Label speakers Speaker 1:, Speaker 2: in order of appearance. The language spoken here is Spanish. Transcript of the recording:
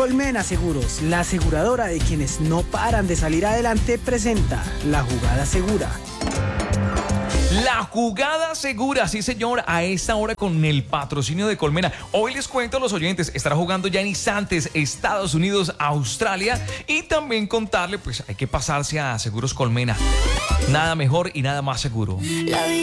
Speaker 1: Colmena Seguros, la aseguradora de quienes no paran de salir adelante, presenta La Jugada Segura.
Speaker 2: La jugada segura, sí señor, a esta hora con el patrocinio de Colmena. Hoy les cuento a los oyentes, estará jugando Giannis Santos, Estados Unidos, Australia, y también contarle, pues hay que pasarse a Seguros Colmena. Nada mejor y nada más seguro.